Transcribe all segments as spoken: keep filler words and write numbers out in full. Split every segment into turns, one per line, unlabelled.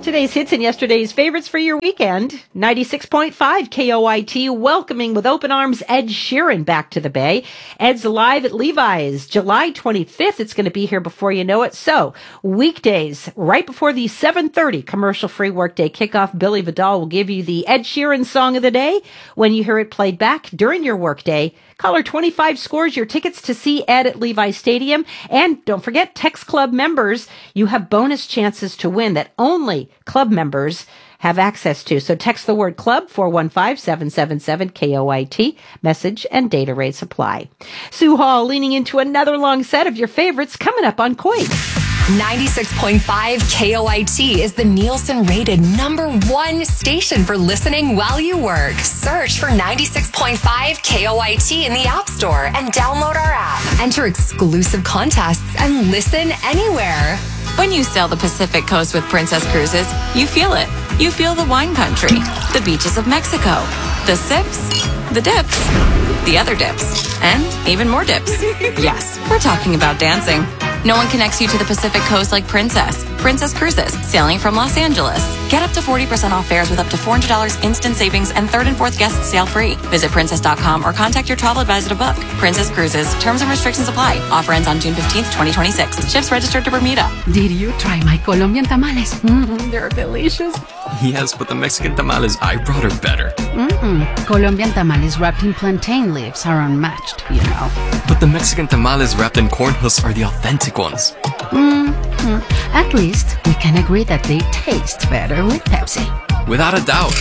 Today's hits and yesterday's favorites for your weekend. ninety-six point five K O I T welcoming with open arms Ed Sheeran back to the Bay. Ed's live at Levi's July twenty-fifth. It's going to be here before you know it. So weekdays, right before the seven thirty commercial-free workday kickoff, Billy Vidal will give you the Ed Sheeran song of the day. When you hear it played back during your workday, caller twenty-five scores your tickets to see Ed at Levi's Stadium. And don't forget, Text Club members, you have bonus chances to win that only club members have access to. So text the word club, four one five, seven seven seven, K O I T. Message and data rates apply. Sue Hall leaning into another long set of your favorites coming up on Coit.
ninety-six point five K O I T is the Nielsen-rated number one station for listening while you work. Search for ninety-six point five K O I T in the App Store and download our app. Enter exclusive contests and listen anywhere.
When you sail the Pacific Coast with Princess Cruises, you feel it. You feel the wine country, the beaches of Mexico, the sips, the dips, the other dips, and even more dips. Yes, we're talking about dancing. No one connects you to the Pacific Coast like Princess. Princess Cruises, sailing from Los Angeles. Get up to forty percent off fares with up to four hundred dollars instant savings and third and fourth guests sail free. Visit princess dot com or contact your travel advisor to book. Princess Cruises. Terms and restrictions apply. Offer ends on June fifteenth, twenty twenty-six. Ships registered to Bermuda.
Did you try my Colombian tamales? Mm-hmm, they're delicious.
Yes, but the Mexican tamales I brought are better.
Mm-mm. Colombian tamales wrapped in plantain leaves are unmatched, you know.
But the Mexican tamales wrapped in corn husks are the authentic ones.
Mm-hmm. At least we can agree that they taste better with Pepsi.
Without a doubt.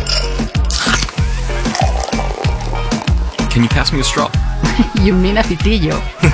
Can you pass me a straw?
You mean a pitillo.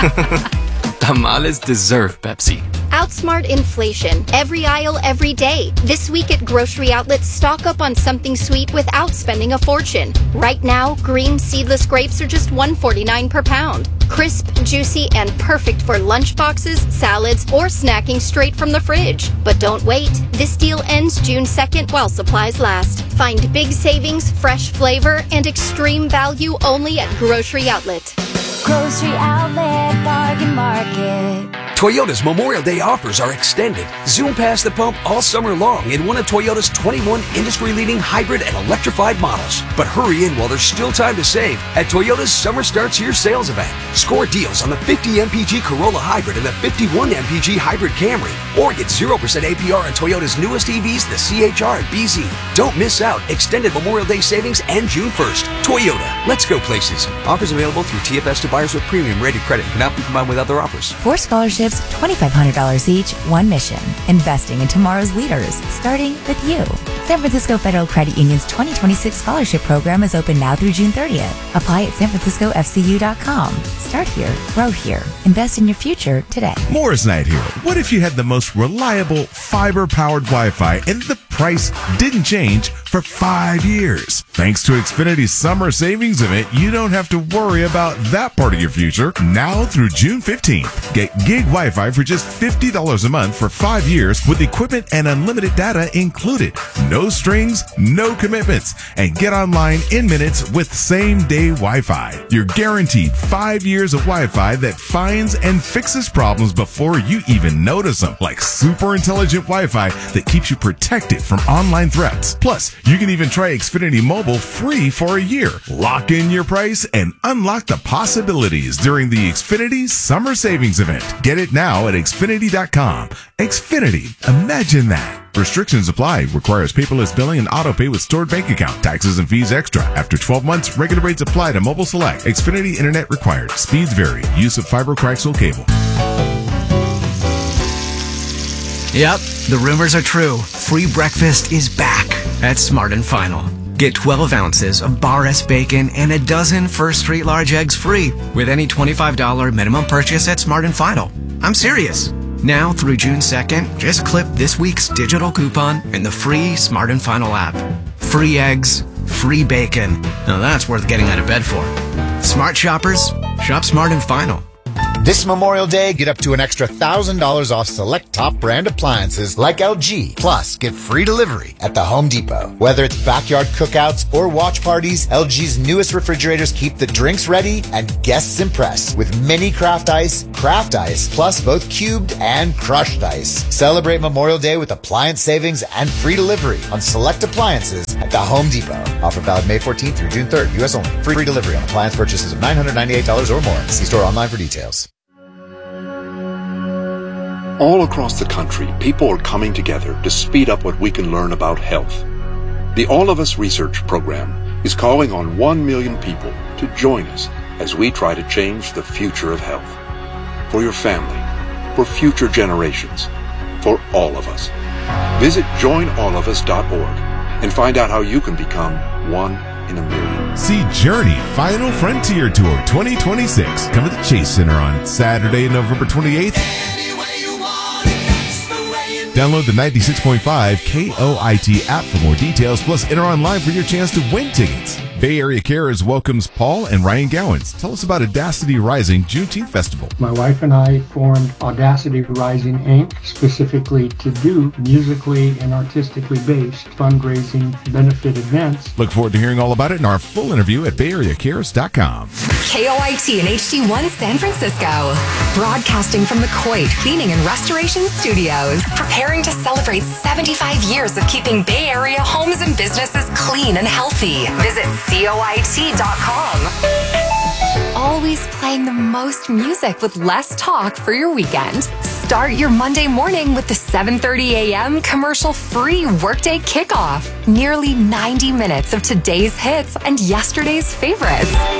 Tamales deserve Pepsi.
Outsmart inflation. Every aisle, every day. This week at Grocery Outlet, stock up on something sweet without spending a fortune. Right now, green seedless grapes are just one dollar and forty-nine cents per pound. Crisp, juicy, and perfect for lunch boxes, salads, or snacking straight from the fridge. But don't wait. This deal ends June second while supplies last. Find big savings, fresh flavor, and extreme value only at Grocery Outlet.
Grocery Outlet Bargain Market.
Toyota's Memorial Day offers are extended. Zoom past the pump all summer long in one of Toyota's twenty-one industry-leading hybrid and electrified models. But hurry in while there's still time to save at Toyota's Summer Starts Here sales event. Score deals on the fifty M P G Corolla Hybrid and the fifty-one M P G Hybrid Camry. Or get zero percent A P R on Toyota's newest E Vs, the C H R and B Z. Don't miss out. Extended Memorial Day savings end June first. Toyota. Let's go places. Offers available through T F S to buyers with premium rated credit. Cannot be combined with other offers.
Four scholarships, twenty-five hundred dollars each, one mission. Investing in tomorrow's leaders, starting with you. San Francisco Federal Credit Union's twenty twenty-six scholarship program is open now through June thirtieth. Apply at san francisco f c u dot com. Start here, grow here. Invest in your future today.
Morris Night here. What if you had the most reliable fiber-powered Wi-Fi and the price didn't change for five years? Thanks to Xfinity's summer savings event, you don't have to worry about that part of your future now through June fifteenth. Get gig Wi-Fi for just fifty dollars a month for five years with equipment and unlimited data included. No strings, no commitments, and get online in minutes with same-day Wi-Fi. You're guaranteed five years of Wi-Fi that finds and fixes problems before you even notice them, like super intelligent Wi-Fi that keeps you protected from online threats. Plus, you can even try Xfinity Mobile free for a year. Lock in your price and unlock the possibilities during the Xfinity Summer Savings Event. Get it now at xfinity dot com. Xfinity. Imagine that. Restrictions apply. Requires paperless billing and auto pay with stored bank account. Taxes and fees extra. After twelve months, regular rates apply to Mobile Select. Xfinity Internet required. Speeds vary. Use of fiber coaxial cable.
Yep, the rumors are true. Free breakfast is back at Smart and Final. Get twelve ounces of Bar S bacon and a dozen First Street large eggs free with any twenty-five dollars minimum purchase at Smart and Final. I'm serious. Now through June second, just clip this week's digital coupon in the free Smart and Final app. Free eggs, free bacon. Now that's worth getting out of bed for. Smart shoppers, shop Smart and Final.
This Memorial Day, get up to an extra one thousand dollars off select top brand appliances like L G. Plus, get free delivery at the Home Depot. Whether it's backyard cookouts or watch parties, L G's newest refrigerators keep the drinks ready and guests impressed with mini craft ice, craft ice, plus both cubed and crushed ice. Celebrate Memorial Day with appliance savings and free delivery on select appliances at the Home Depot. Offer valid May fourteenth through June third, U S only. Free delivery on appliance purchases of nine hundred ninety-eight dollars or more. See store online for details.
All across the country, people are coming together to speed up what we can learn about health. The All of Us Research Program is calling on one million people to join us as we try to change the future of health. For your family, for future generations, for all of us. Visit join all of us dot org and find out how you can become one in a million.
See Journey Final Frontier Tour twenty twenty-six coming to Chase Center on Saturday, November twenty-eighth. Download the ninety-six point five K O I T app for more details, plus enter online for your chance to win tickets. Bay Area Cares welcomes Paul and Ryan Gowans. Tell us about Audacity Rising Juneteenth Festival.
My wife and I formed Audacity Rising, Incorporated specifically to do musically and artistically based fundraising benefit events.
Look forward to hearing all about it in our full interview at bay area cares dot com.
K O I T and H D one San Francisco. Broadcasting from the Coit Cleaning and Restoration Studios. Preparing to celebrate seventy-five years of keeping Bay Area homes and businesses clean and healthy. Visit coit dot com. Always playing the most music with less talk for your weekend. Start your Monday morning with the seven thirty a.m. commercial-free Workday Kickoff. Nearly ninety minutes of today's hits and yesterday's favorites.